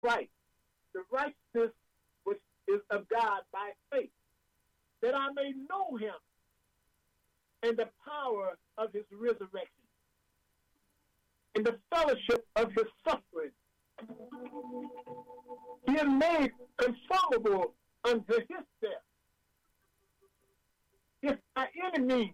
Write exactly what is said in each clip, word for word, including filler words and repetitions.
Christ, the righteousness which is of God by faith, that I may know him and the power of his resurrection, in the fellowship of his suffering, being made conformable unto his death, if by any means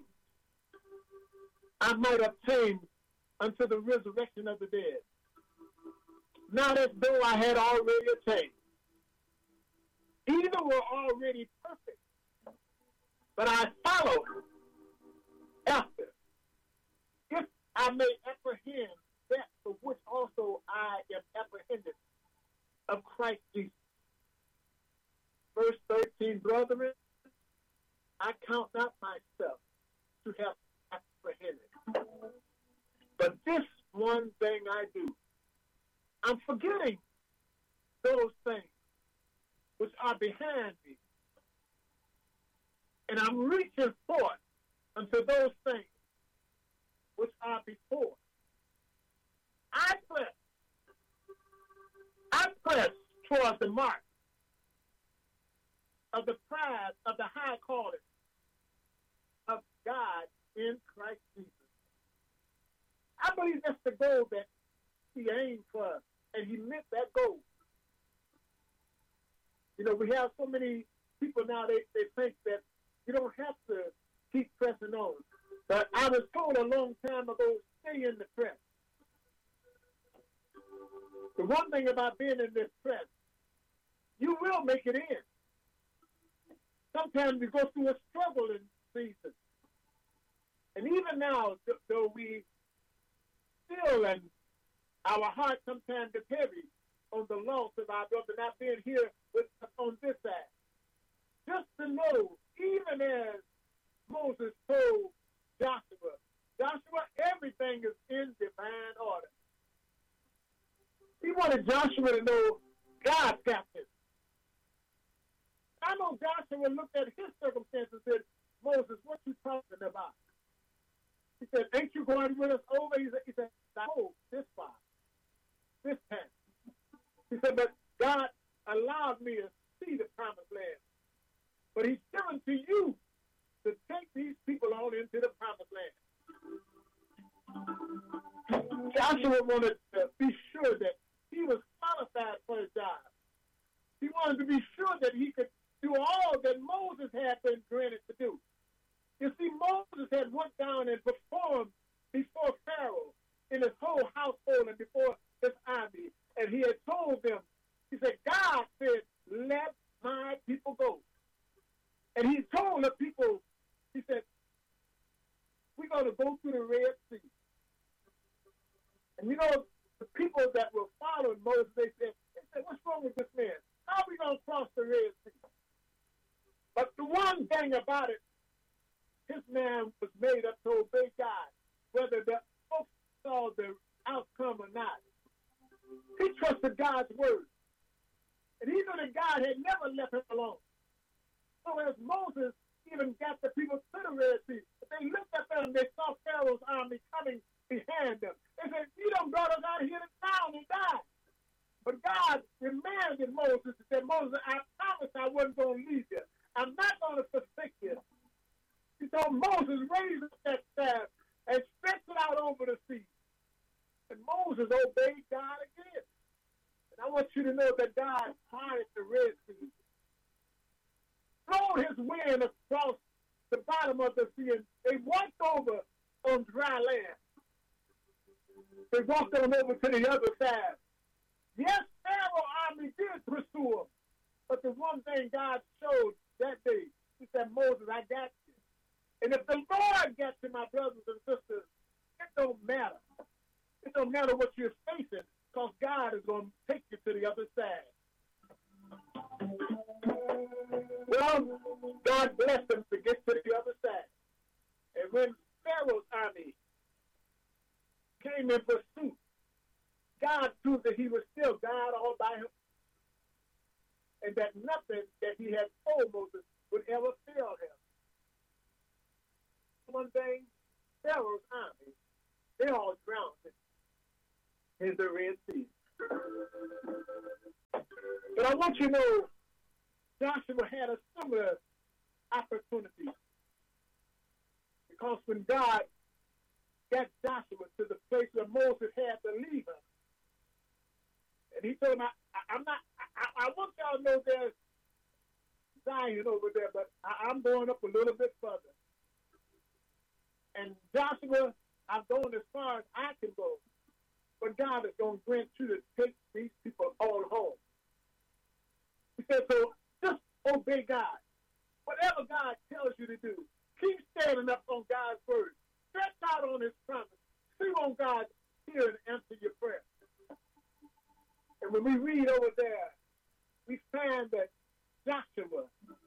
I might obtain unto the resurrection of the dead. Not as though I had already attained. Either were already perfect, but I follow after, if I may apprehend that for which also I am apprehended of Christ Jesus. Verse thirteen, brethren, I count not myself to have apprehended, but this one thing I do, I'm forgetting those things which are behind me, and I'm reaching forth unto those things which are before. I press, I press towards the mark of the prize of the high calling of God in Christ Jesus. I believe that's the goal that he aimed for, and he meant that goal. You know, we have so many people now, they, they think that you don't have to keep pressing on. But I was told a long time ago, stay in the press. The one thing about being in this press, you will make it in. Sometimes we go through a struggling season. And even now, though we feel and our heart sometimes is heavy on the loss of our brother not being here with on this side, just to know, even as Moses told Joshua, Joshua, everything is in divine order. He wanted Joshua to know God's got this. I know Joshua looked at his circumstances and said, Moses, what you talking about? He said, ain't you going with us over? He said, he said oh, this far, this time. He said, but God allowed me to see the promised land. But he's given to you to take these people on into the promised land. Joshua wanted to be sure that he was qualified for his job. He wanted to be sure that he could do all that Moses had been granted to do. You see, Moses had went down and performed before Pharaoh in his whole household and before his army. And he had told them, he said, God said, let my people go. And he told the people, he said, we're going to go through the Red Sea. And you know, the people that were following Moses, they said, they said, what's wrong with this man? How are we going to cross the Red Sea? But the one thing about it, this man was made up to obey God, whether the folks saw the outcome or not. He trusted God's word. And he knew that God had never left him alone. So as Moses even got the people to the Red Sea, they looked at them and they saw Pharaoh's army coming behind them. They said, you done brought us out here to drown and die. But God reminded Moses and said, Moses, I promised I wasn't going to leave you. I'm not going to forsake you. He told Moses, raise up that staff and stretch it out over the sea. And Moses obeyed God again. And I want you to know that God parted the Red Sea, thrown his wind across the bottom of the sea, and they walked over on dry land. They walked on over to the other side. Yes, Pharaoh's army did pursue them. But the one thing God showed that day, he said, Moses, I got you. And if the Lord gets you, my brothers and sisters, it don't matter. It don't matter what you're facing, because God is going to take you to the other side. Well, God blessed them to get to the other side. And when Pharaoh's army came in pursuit, God proved that he was still God all by himself, and that nothing that he had told Moses would ever fail him. One thing, Pharaoh's army, they all drowned in the Red Sea. But I want you to know Joshua had a similar opportunity. Because when God got Joshua to the place where Moses had to leave him, and he told him, I, I, I'm not, I, I want y'all to know there's Zion over there, but I, I'm going up a little bit further. And Joshua, I'm going as far as I can go. But God is going to grant you to take these people all home. He said, so just obey God. Whatever God tells you to do, keep standing up on God's word. Stretch out on his promise. See on God hear and answer your prayer. And when we read over there, we find that Joshua,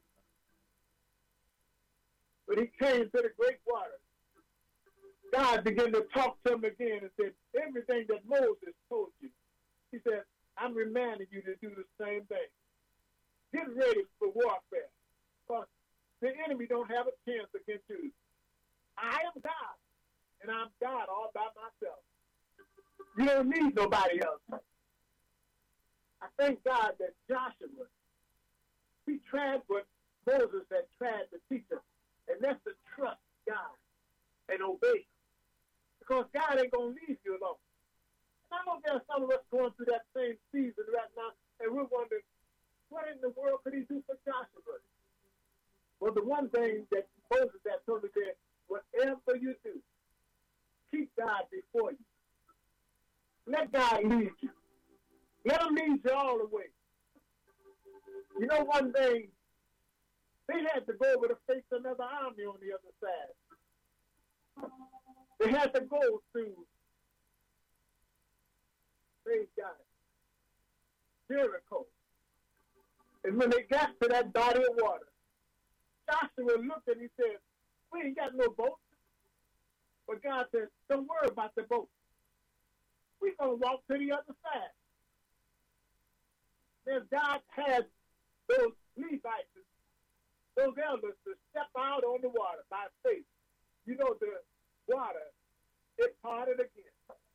when he came to the great waters, God began to talk to him again and said, everything that Moses told you, he said, I'm reminding you to do the same thing. Get ready for warfare, because the enemy don't have a chance against you. I am God, and I'm God all by myself. You don't need nobody else. I thank God that Joshua, he tried what Moses had tried to teach him, and that's to trust God and obey him. Because God ain't going to leave you alone. And I know there's some of us going through that same season right now, and we're wondering, what in the world could he do for Joshua? Well, the one thing that Moses had told me is, whatever you do, keep God before you. Let God lead you. Let him lead you all the way. You know one thing, they had to go over to face another army on the other side. They had to go through, praise God, Jericho. And when they got to that body of water, Joshua looked and he said, we ain't got no boat. But God said, don't worry about the boat. We're going to walk to the other side. Then God had those Levites, those elders, to step out on the water by faith. You know, the water, it parted again.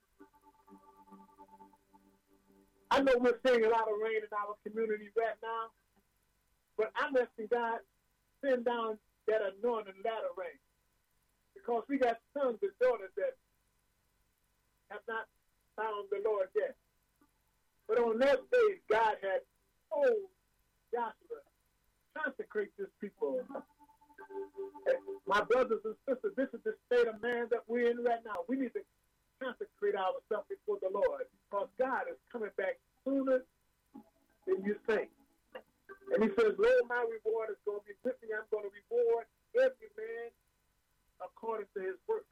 I know we're seeing a lot of rain in our community right now, but I'm asking God, send down that anointing latter rain, because we got sons and daughters that have not found the Lord yet. But on that day, God had told Joshua, consecrate this people. And my brothers and sisters, this is the state of man that we're in right now. We need to consecrate ourselves before the Lord, because God is coming back sooner than you think. And he says, Lord, my reward is going to be with me. I'm going to reward every man according to his work.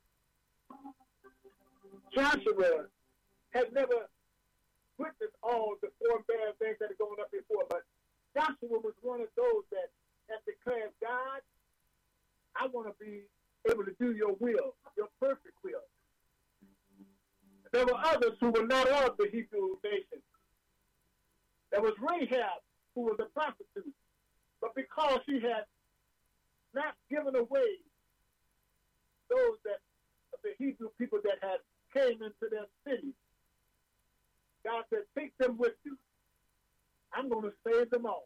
Joshua had never witnessed all the four bad things that are going up before, but Joshua was one of those that, that declared, God, I want to be able to do your will, your perfect will. There were others who were not of the Hebrew nation. There was Rahab, who was a prostitute. But because she had not given away those that the Hebrew people that had came into their city, God said, take them with you. I'm going to save them all.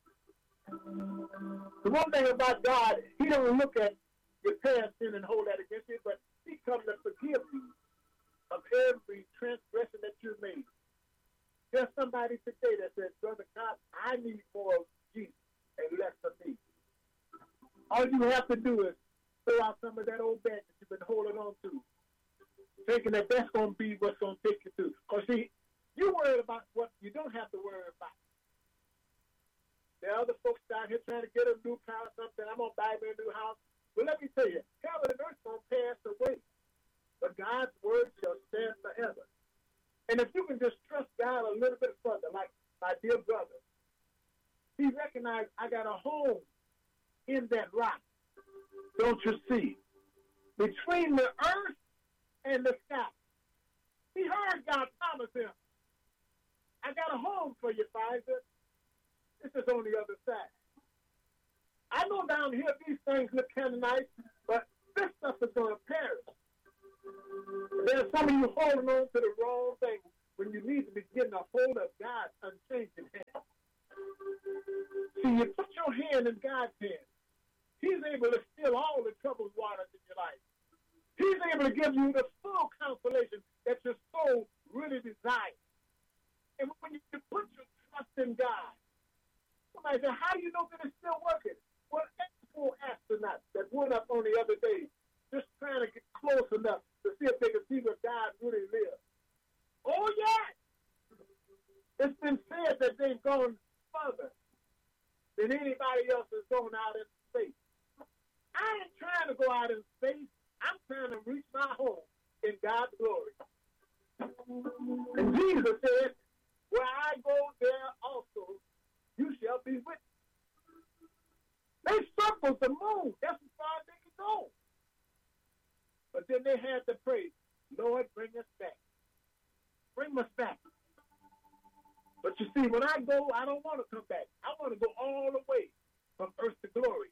The one thing about God, he don't look at your past sin and hold that against you, but he comes to forgive you of every transgression that you made. There's somebody today that says, Brother God, I need more of Jesus and less of me. All you have to do is throw out some of that old bag that you've been holding on to, thinking that that's going to be what's going to take you to. Because, see, you're worried about what you don't have to worry about. There are other folks down here trying to get a new car or something. I'm going to buy me a new house. Well, let me tell you, heaven and earth going to pass away, but God's word shall stand forever. And if you can just trust God a little bit further, like my dear brother, he recognized I got a home in that rock. Don't you see? Between the earth and the sky. He heard God promise him, I got a home for you, Pfizer. This is on the other side. I know down here these things look kind of nice, but this stuff is going to perish. There's some of you holding on to the wrong thing. when you need to be getting a hold of God's unchanging hand. See, you put your hand in God's hand. He's able to still all the troubled waters in your life. He's able to give you the full consolation that your soul really desires. And when you put your trust in God, somebody said, how do you know that it's still working? Well, four astronauts that went up on the other day just trying to get close enough to see if they could see where God really lives. Oh, yeah. It's been said that they've gone further than anybody else has gone out in space. I ain't trying to go out in space. I'm trying to reach my home in God's glory. And Jesus said, where I go, there also you shall be with me. They circled the moon. That's as far as they could go. But then they had to pray, Lord, bring us back. Bring us back. But you see, when I go, I don't want to come back. I want to go all the way from earth to glory.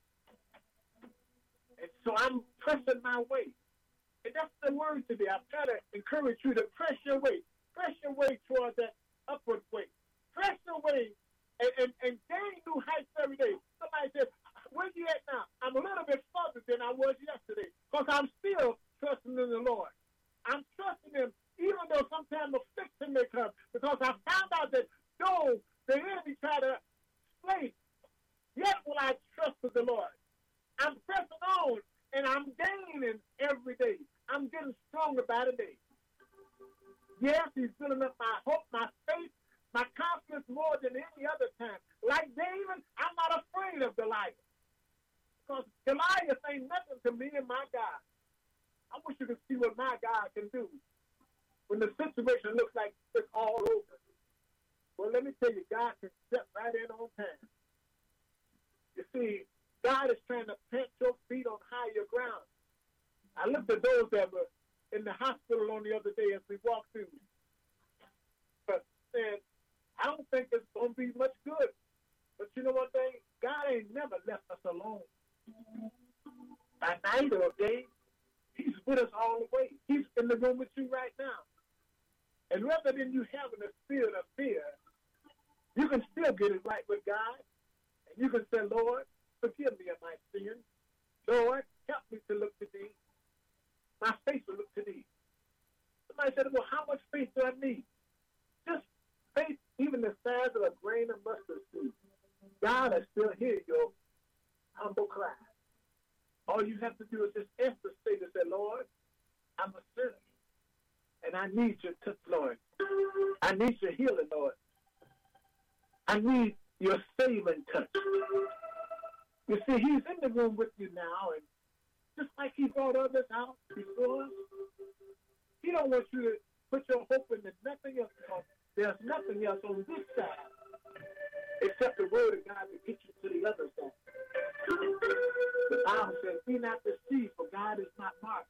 And so I'm pressing my way. And that's the word today. I'm trying to encourage you to press your way. Press your way towards that upward way. Press your way and, and, and gain new heights every day. Somebody says, where you at now? I'm a little bit further than I was yesterday because I'm still trusting in the Lord. I'm trusting him even though sometimes affliction may come, because I found out that though the enemy try to slay, yet will I trust in the Lord. I'm pressing on, and I'm gaining every day. I'm getting stronger by the day. Yes, he's filling up my hope, my faith, my confidence more than any other time. Like David, I'm not afraid of Goliath, because Goliath ain't nothing to me and my God. I wish you could see what my God can do when the situation looks like it's all over. Well, let me tell you, God can step right in on time. You see, God is trying to plant your feet on higher ground. I looked at those that were in the hospital on the other day as we walked through. But said, I don't think it's going to be much good. But you know one thing? God ain't never left us alone. By night or day, he's with us all the way. He's in the room with you right now. And rather than you having a spirit of fear, you can still get it right with God. And you can say, Lord, forgive me of my sins. Lord, help me to look to thee. My faith will look to thee. Somebody said, well, how much faith do I need? Just faith, even the size of a grain of mustard seed. God will still hear your humble cry. All you have to do is just answer, say to say, Lord, I'm a sinner. And I need your touch, Lord. I need your healing, Lord. I need your saving touch. You see, he's in the room with you now, and just like he brought others out before us, he don't want you to put your hope into nothing else, because there's nothing else on this side except the word of God to get you to the other side. The Bible says, be not deceived, for God is not mocked.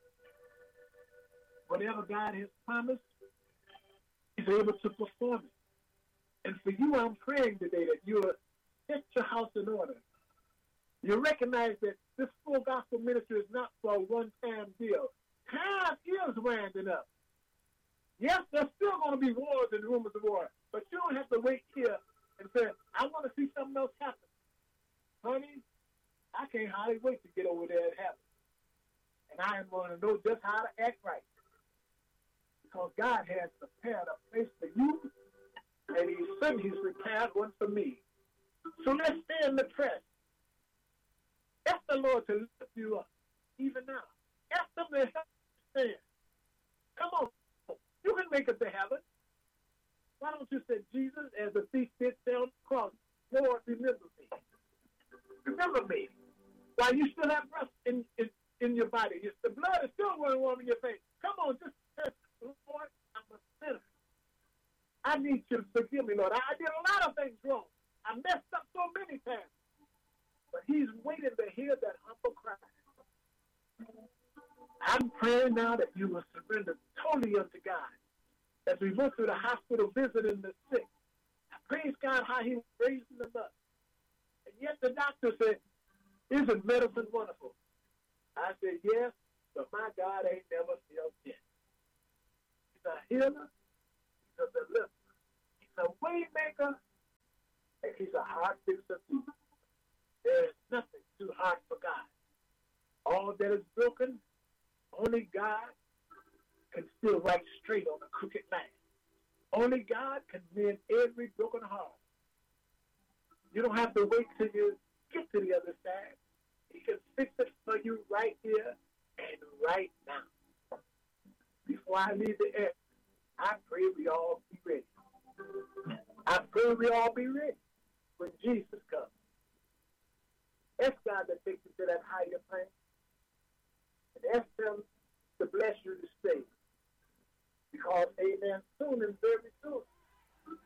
Whatever God has promised, he's able to perform it. And for you, I'm praying today that you'll set your house in order. You recognize that this full gospel ministry is not for a one-time deal. Time is winding up. Yes, there's still going to be wars and rumors of war, but you don't have to wait here and say, I want to see something else happen. Honey, I can't hardly wait to get over there and have it. And I am going to know just how to act right. Because God has prepared a place for you, and he said he's prepared one for me. So let's stay in the press. Ask the Lord to lift you up, even now. Ask him to help you stand. Come on. You can make it to heaven. Why don't you say, Jesus, as the thief did down the cross, Lord, remember me. Remember me. While you still have breath in, in, in your body. It's, the blood is still running warm in your face. Come on, just say, Lord, I'm a sinner. I need you to forgive me, Lord. I, I did a lot of things wrong. I messed up so many times. But he's waiting to hear that humble cry. I'm praying now that you will surrender totally unto God. As we went through the hospital visiting the sick, I praise God how he was raising them up. And yet the doctor said, isn't medicine wonderful? I said, yes, but my God ain't never failed yet. He's a healer. He's a deliverer. He's a way maker, and he's a heart fixer too. There is nothing too hard for God. All that is broken, only God can still write straight on a crooked line. Only God can mend every broken heart. You don't have to wait till you get to the other side. He can fix it for you right here and right now. Before I leave the earth, I pray we all be ready. I pray we all be ready when Jesus comes. Ask God to take you to that higher plane. And ask him to bless you to stay. Because, amen, soon and very soon,